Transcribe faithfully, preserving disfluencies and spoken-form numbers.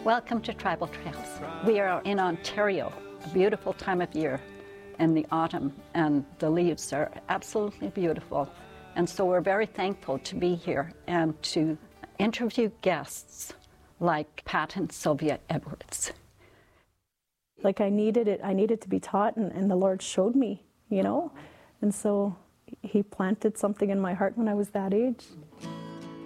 Welcome to Tribal Trails. We are in Ontario, a beautiful time of year in the autumn, and the leaves are absolutely beautiful. And so we're very thankful to be here and to interview guests like Pat and Sylvia Edwards. Like I needed it, I needed to be taught, and, and the Lord showed me, you know. And so he planted something in my heart when I was that age.